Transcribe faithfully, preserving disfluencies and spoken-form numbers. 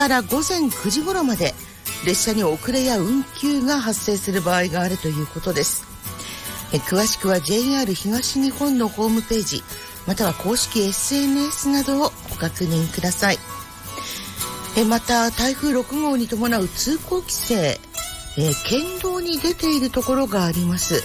から午前くじ頃まで列車に遅れや運休が発生する場合があるということです。え詳しくは ジェイアール 東日本のホームページまたは公式 エスエヌエス などをご確認ください。えまた台風ろく号に伴う通行規制、え県道に出ているところがあります。